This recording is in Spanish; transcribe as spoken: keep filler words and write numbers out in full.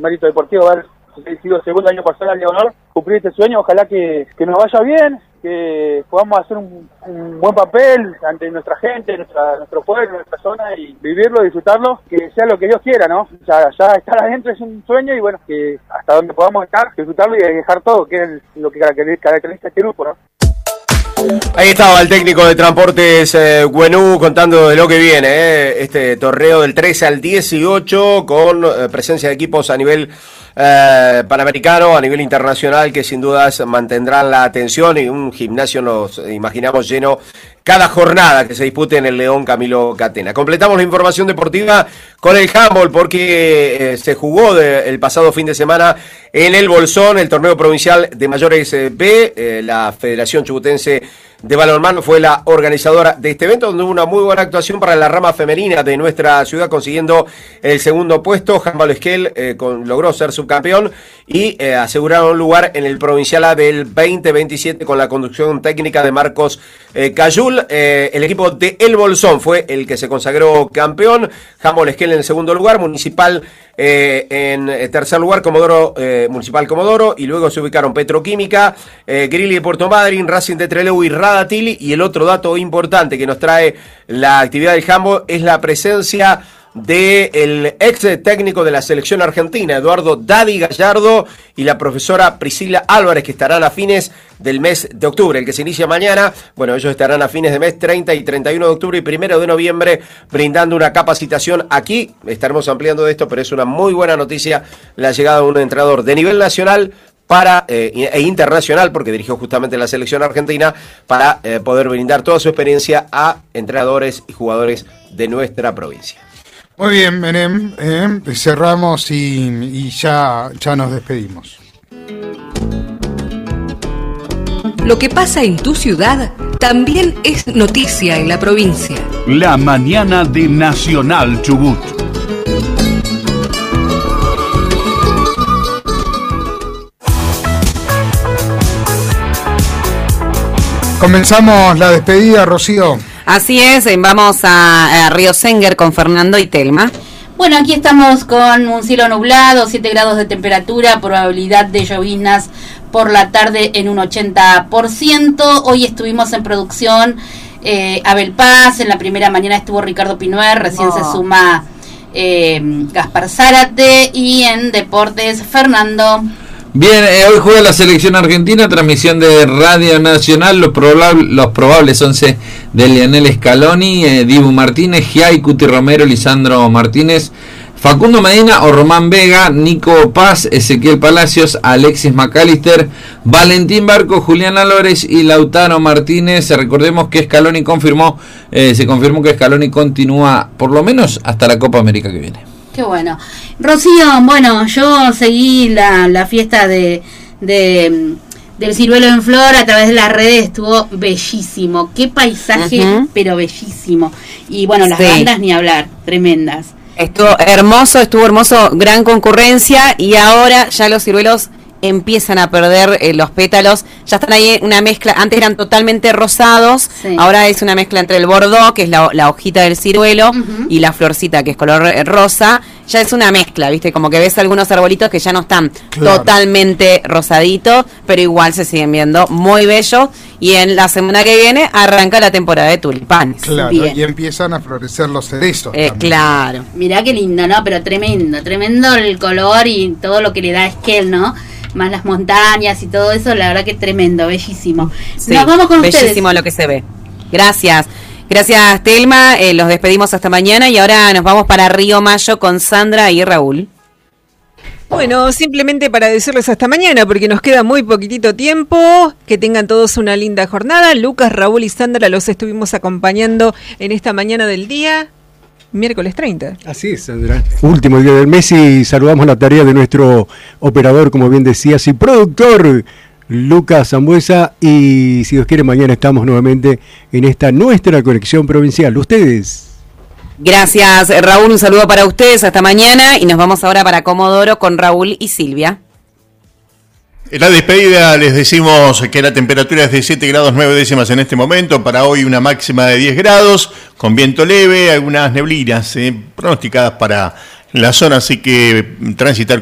mérito deportivo haber sido segundo año pasado al Leonor, cumplir este sueño, ojalá que, que nos vaya bien, que podamos hacer un, un buen papel ante nuestra gente, nuestra, nuestro pueblo, nuestra zona, y vivirlo, disfrutarlo, que sea lo que Dios quiera, ¿no? Ya, ya estar adentro es un sueño, y bueno, que hasta donde podamos estar, disfrutarlo y dejar todo, que es lo que caracteriza este grupo, ¿no? Ahí estaba el técnico de Transportes eh, Güenú contando de lo que viene, eh, este torneo del trece al dieciocho con eh, presencia de equipos a nivel eh, panamericano, a nivel internacional, que sin dudas mantendrán la atención, y un gimnasio nos imaginamos lleno cada jornada que se dispute en el León Camilo Catena. Completamos la información deportiva con el handball, porque eh, se jugó de, el pasado fin de semana en el Bolsón, el torneo provincial de mayores eh, B. Eh, la Federación Chubutense de Balonmano fue la organizadora de este evento, donde hubo una muy buena actuación para la rama femenina de nuestra ciudad, consiguiendo el segundo puesto. Handball Esquel eh, con, logró ser subcampeón y eh, aseguraron un lugar en el Provincial A del veinte veintisiete con la conducción técnica de Marcos eh, Cayul. Eh, el equipo de El Bolsón fue el que se consagró campeón. Handball Esquel en el segundo lugar, Municipal eh, en tercer lugar, Comodoro, eh, Municipal Comodoro, y luego se ubicaron Petroquímica, eh, Grilli de Puerto Madryn, Racing de Trelew y Radatili. Y el otro dato importante que nos trae la actividad del handball es la presencia del ex técnico de la selección argentina, Eduardo Daddy Gallardo, y la profesora Priscila Álvarez, que estarán a fines del mes de octubre, el que se inicia mañana. Bueno, ellos estarán a fines de mes treinta y treinta y uno de octubre y primero de noviembre brindando una capacitación aquí. Estaremos ampliando de esto, pero es una muy buena noticia la llegada de un entrenador de nivel nacional para eh, e internacional, porque dirigió justamente la selección argentina, para eh, poder brindar toda su experiencia a entrenadores y jugadores de nuestra provincia. Muy bien, Menem, eh, cerramos y, y ya, ya nos despedimos. Lo que pasa en tu ciudad también es noticia en la provincia. La mañana de Nacional Chubut. Comenzamos la despedida, Rocío. Así es, vamos a, a Río Senguer con Fernando y Telma. Bueno, aquí estamos con un cielo nublado, siete grados de temperatura, probabilidad de lloviznas por la tarde en un ochenta por ciento. Hoy estuvimos en producción eh, Abel Paz, en la primera mañana estuvo Ricardo Pinuer, recién oh. se suma eh, Gaspar Zárate, y en deportes Fernando. Bien, eh, hoy juega la selección argentina, transmisión de Radio Nacional, los, probable, los probables once de Lionel Scaloni, eh, Dibu Martínez, Giai, Cuti Romero, Lisandro Martínez, Facundo Medina o Román Vega, Nico Paz, Ezequiel Palacios, Alexis McAllister, Valentín Barco, Julián Álvarez y Lautaro Martínez. Recordemos que Scaloni confirmó, eh, se confirmó que Scaloni continúa por lo menos hasta la Copa América que viene. Qué bueno. Rocío, bueno, yo seguí la, la fiesta de, de del ciruelo en flor a través de las redes, estuvo bellísimo. Qué paisaje, uh-huh. pero bellísimo. Y bueno, las sí. bandas ni hablar, tremendas. Estuvo hermoso, estuvo hermoso, gran concurrencia, y ahora ya los ciruelos empiezan a perder eh, los pétalos, ya están ahí una mezcla, antes eran totalmente rosados, sí. ahora es una mezcla entre el bordó, que es la, la hojita del ciruelo, uh-huh. y la florcita, que es color rosa, ya es una mezcla, ¿viste? Como que ves algunos arbolitos que ya no están claro. totalmente rosaditos, pero igual se siguen viendo muy bellos, y en la semana que viene arranca la temporada de tulipanes. Claro, Bien. y empiezan a florecer los cerezos. Eh, claro. Mirá qué lindo, ¿no? Pero tremendo, tremendo el color y todo lo que le da Esquel, ¿no? Más las montañas y todo eso, la verdad que tremendo, bellísimo. Sí, nos vamos con bellísimo ustedes. Lo que se ve. Gracias. Gracias, Telma. Eh, los despedimos hasta mañana y ahora nos vamos para Río Mayo con Sandra y Raúl. Bueno, simplemente para decirles hasta mañana, porque nos queda muy poquitito tiempo. Que tengan todos una linda jornada. Lucas, Raúl y Sandra los estuvimos acompañando en esta mañana del día miércoles treinta. Así es, Sandra. Último día del mes y saludamos la tarea de nuestro operador, como bien decías, y productor, Lucas Zambuesa. Y si Dios quiere, mañana estamos nuevamente en esta nuestra conexión provincial. Ustedes. Gracias, Raúl. Un saludo para ustedes. Hasta mañana. Y nos vamos ahora para Comodoro con Raúl y Silvia. En la despedida les decimos que la temperatura es de siete grados nueve décimas en este momento. Para hoy una máxima de diez grados, con viento leve, algunas neblinas eh, pronosticadas para la zona, así que transitar